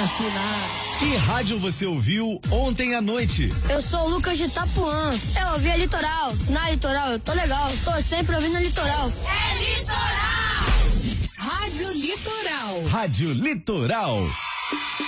vacinar. Que rádio você ouviu ontem à noite? Eu sou o Lucas de Itapuã. Eu ouvi a Litoral. Na Litoral eu tô legal. Tô sempre ouvindo a Litoral. É Litoral! Rádio Litoral. Rádio Litoral.